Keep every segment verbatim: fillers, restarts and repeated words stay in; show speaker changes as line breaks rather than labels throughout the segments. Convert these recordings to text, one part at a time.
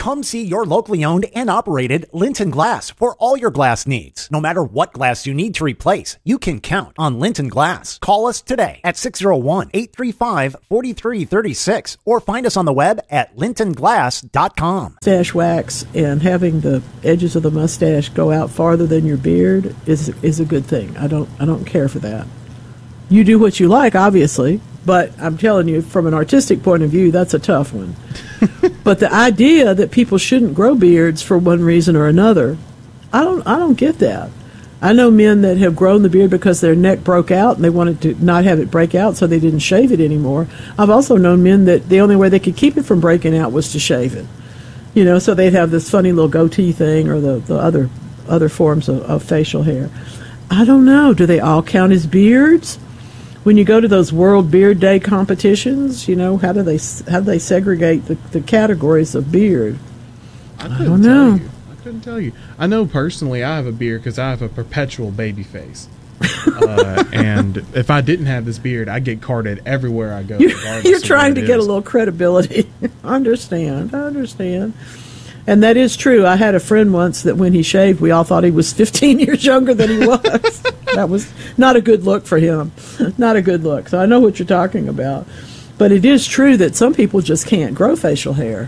Come see your locally owned and operated Linton Glass for all your glass needs. No matter what glass you need to replace, you can count on Linton Glass. Call us today at six oh one, eight three five, four three three six or find us on the web at linton glass dot com.
Mustache wax and having the edges of the mustache go out farther than your beard is is a good thing. I don't I don't care for that. You do what you like, obviously, but I'm telling you, from an artistic point of view, that's a tough one. But the idea that people shouldn't grow beards for one reason or another, I don't I don't get that. I know men that have grown the beard because their neck broke out and they wanted to not have it break out, so they didn't shave it anymore. I've also known men that the only way they could keep it from breaking out was to shave it. You know, so they'd have this funny little goatee thing or the, the other other forms of, of facial hair. I don't know. Do they all count as beards? When you go to those World Beard Day competitions, you know, how do they how do they segregate the, the categories of beard?
I, couldn't
I don't
tell
know.
You. I couldn't tell you. I know personally I have a beard because I have a perpetual baby face. uh, and if I didn't have this beard, I'd get carded everywhere I go.
You're, you're trying to
it
get
is.
a little credibility. I understand. I understand. And that is true. I had a friend once that when he shaved, we all thought he was fifteen years younger than he was. That was not a good look for him. Not a good look. So I know what you're talking about. But it is true that some people just can't grow facial hair.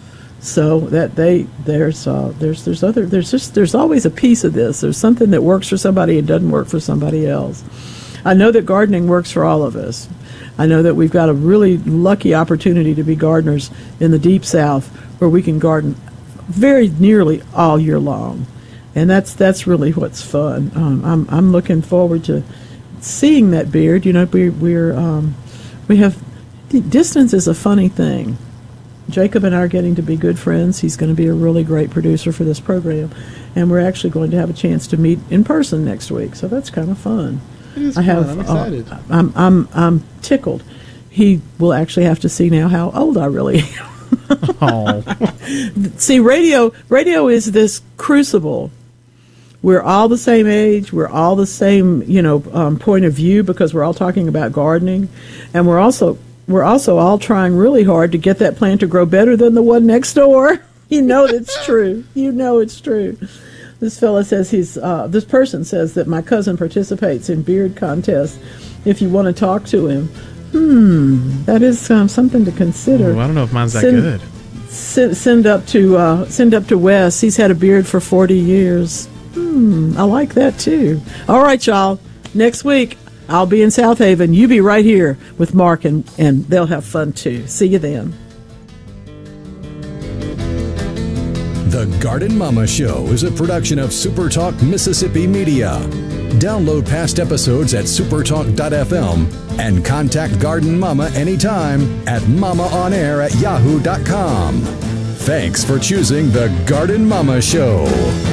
So that they there's uh, there's there's other there's just there's always a piece of this. There's something that works for somebody and doesn't work for somebody else. I know that gardening works for all of us. I know that we've got a really lucky opportunity to be gardeners in the Deep South, where we can garden very nearly all year long, and that's that's really what's fun. Um, I'm I'm looking forward to seeing that beard. You know, we we're um, we have distance is a funny thing. Jacob and I are getting to be good friends. He's going to be a really great producer for this program, and we're actually going to have a chance to meet in person next week. So that's kind of fun.
It is
I have,
fun. I'm excited.
Uh, I'm I'm I'm tickled. He will actually have to see now how old I really am.
Oh.
See, radio radio is this crucible. We're all the same age. We're all the same, you know, um, point of view because we're all talking about gardening, and we're also we're also all trying really hard to get that plant to grow better than the one next door. You know it's true. You know it's true. This fella says he's. Uh, this person says that my cousin participates in beard contests. If you want to talk to him. Hmm, that is um, something to consider.
Ooh, I don't know if mine's that
send,
good.
Send, send up to uh, send up to Wes. He's had a beard for forty years. Hmm, I like that too. All right, y'all. Next week I'll be in South Haven. You be right here with Mark, and and they'll have fun too. See you then.
The Garden Mama Show is a production of SuperTalk Mississippi Media. Download past episodes at supertalk dot f m and contact Garden Mama anytime at mamaonair at yahoo dot com. Thanks for choosing The Garden Mama Show.